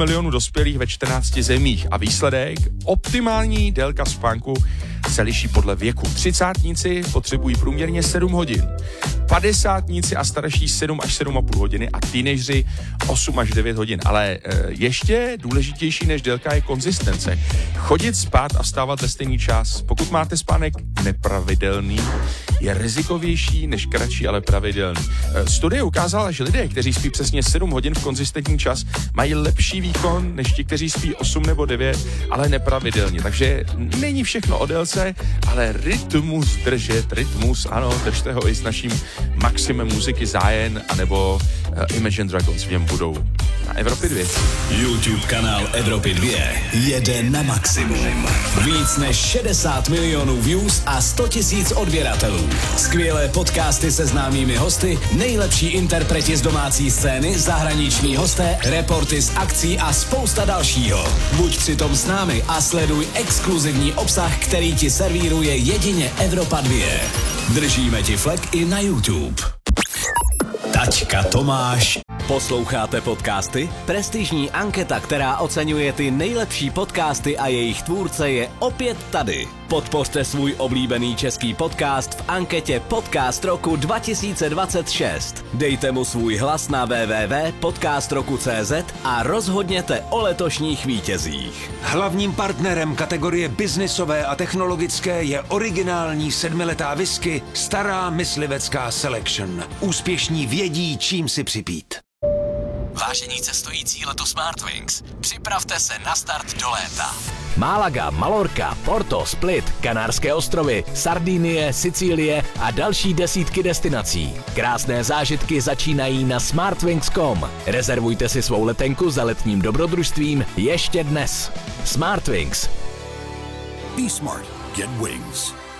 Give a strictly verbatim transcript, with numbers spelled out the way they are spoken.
milionů dospělých ve čtrnácti zemích a výsledek, optimální délka spánku se liší podle věku. Třicátníci potřebují průměrně sedm hodin, padesátníci a starší sedm až sedm a půl hodiny a teenageři osm až devět hodin. Ale e, ještě důležitější než délka je konzistence. Chodit spát a vstávat ve stejný čas. Pokud máte spánek nepravidelný, je rizikovější než kratší, ale pravidelný. E, studie ukázala, že lidé, kteří spí přesně sedm hodin v konzistentní čas, mají lepší výkon než ti, kteří spí osm nebo devět, ale nepravidelně. Takže není všechno o délce, ale rytmus držet, rytmus, ano, držte ho i s naším maximem muziky Zájen, anebo uh, Imagine Dragons v něm budou na Evropě dvě. YouTube kanál Evropy dvě jede na maximum. Víc než šedesát milionů views a sto tisíc odběratelů. Skvělé podcasty se známými hosty, nejlepší interpreti z domácí scény, zahraniční hosté, reporty z akcí a spousta dalšího. Buď přitom s námi a sleduj exkluzivní obsah, který ti servíruje jedině Evropa dvě. Držíme ti flek i na YouTube. Taťka Tomáš. Posloucháte podcasty? Prestižní anketa, která oceňuje ty nejlepší podcasty a jejich tvůrce, je opět tady. Podpořte svůj oblíbený český podcast v anketě Podcast roku dva tisíce dvacet šest. Dejte mu svůj hlas na w w w tečka podcast roku tečka c z a rozhodněte o letošních vítězích. Hlavním partnerem kategorie biznisové a technologické je originální sedmiletá whisky Stará myslivecká Selection. Úspěšní vědí, čím si připít. Vážení cestující letu Smartwings, připravte se na start do léta. Málaga, Malorka, Porto, Split, Kanárské ostrovy, Sardinie, Sicílie a další desítky destinací. Krásné zážitky začínají na smartwings tečka com. Rezervujte si svou letenku za letním dobrodružstvím ještě dnes. Smartwings. Be smart. Get wings.